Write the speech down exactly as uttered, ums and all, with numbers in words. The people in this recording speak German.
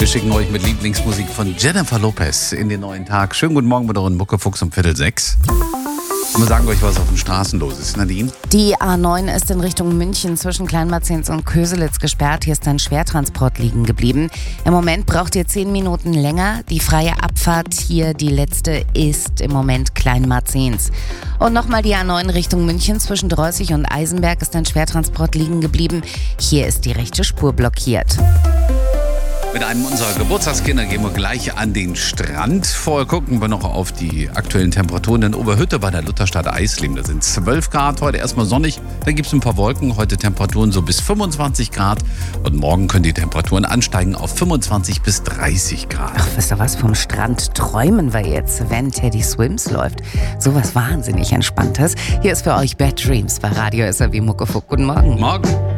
schicken euch mit Lieblingsmusik von Jennifer Lopez in den neuen Tag. Schönen guten Morgen mit euren Muckefuchs um Viertel sechs. Wir sagen euch, was auf den Straßen los ist. Nadine? Die A neun ist in Richtung München zwischen Kleinmarzens und Köselitz gesperrt. Hier ist ein Schwertransport liegen geblieben. Im Moment braucht ihr zehn Minuten länger. Die freie Abfahrt hier, die letzte, ist im Moment Kleinmarzens. Und nochmal die A neun Richtung München zwischen Dreußig und Eisenberg ist ein Schwertransport liegen geblieben. Hier ist die rechte Spur blockiert. Mit einem unserer Geburtstagskinder gehen wir gleich an den Strand. Vorher gucken wir noch auf die aktuellen Temperaturen in Oberhütte bei der Lutherstadt Eisleben. Da sind zwölf Grad, heute erstmal sonnig, dann gibt es ein paar Wolken. Heute Temperaturen so bis fünfundzwanzig Grad und morgen können die Temperaturen ansteigen auf fünfundzwanzig bis dreißig Grad. Ach, wisst ihr was, vom Strand träumen wir jetzt, wenn Teddy Swims läuft. Sowas wahnsinnig Entspanntes. Hier ist für euch Bad Dreams bei Radio S R W Muckefuck. Guten Morgen. Morgen.